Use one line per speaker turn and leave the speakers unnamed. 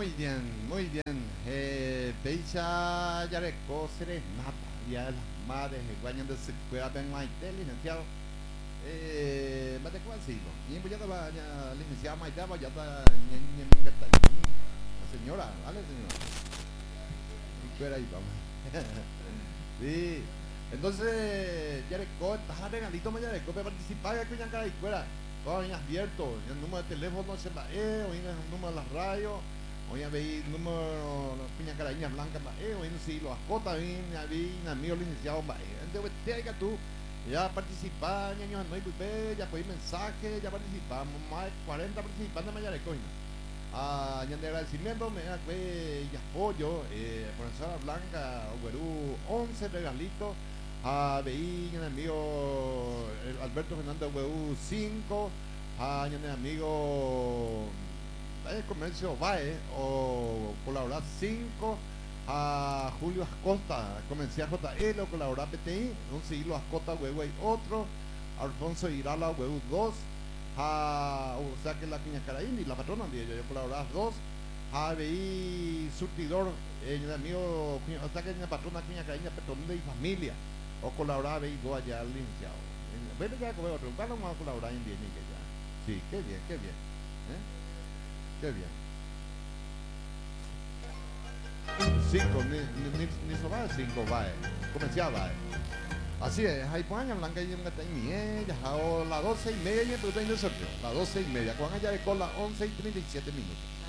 Muy bien, muy bien. Beisha Yareco Serenata, Día de las Madres, Guañan de Secuela Ben Maite, licenciado. Mate cuál siglo. Y en Boyata vaya, licenciado Maite, ya está, la señora, ¿vale, señora? Fuera ahí, vamos. Sí. Entonces, Yareco, estás regalito, Yareco, para participar, ya que ya cara y fuera. Todo bien abierto, el número de teléfono se va, hoy el número de la radio. Hoy veí el número de piña caraña blanca, hoy no sé, los ascota, vi un amigo licenciado, entonces te tú, ya participar, niños, no hay ya podéis mensaje, ya participamos, más de 40 participantes de Mayarecoina. Ya de agradecimiento, me da que y apoyo, profesora Blanca, Oguerú, 11 regalitos. Veí un amigo Alberto Fernández Oguerú, 5. Un amigo Comercio VAE o colaborar 5. Julio Ascosta, Comercial JL o colaborar PTI, un siglo Ascosta Huevo y otro. Alfonso Irala Huevo 2. O sea que la Piña Caraín y la patrona de ella, yo colaborar 2. BI Surtidor, el amigo, o sea que la patrona Piña Caraín, Petronila y familia, o colaborar BI 2 allá al licenciado. Bueno, ya como otro, vamos a colaborar en bien y que ya. Sí, qué bien, qué bien. Qué bien. 5, ni so va 5 va, comercial va. Así es, hay Juana Blanca y una ella, a las 12:30 y pero tengo el sorteo, las 12:30, Juan allá de cola 11:37 minutos.